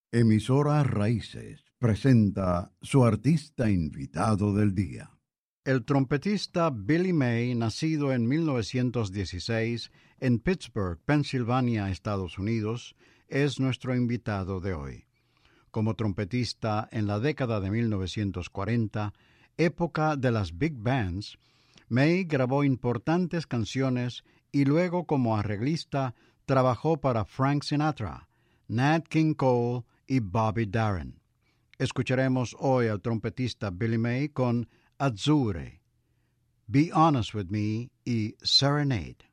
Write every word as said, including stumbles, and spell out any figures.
Emisora Raíces presenta su artista invitado del día. El trompetista Billy May, nacido en mil novecientos dieciséis en Pittsburgh, Pensilvania, Estados Unidos, es nuestro invitado de hoy. Como trompetista en la década de mil novecientos cuarenta, época de las big bands, May grabó importantes canciones y luego como arreglista trabajó para Frank Sinatra, Nat King Cole y Bobby Darin. Escucharemos hoy al trompetista Billy May con Azzurre, Be Honest With Me y Serenade.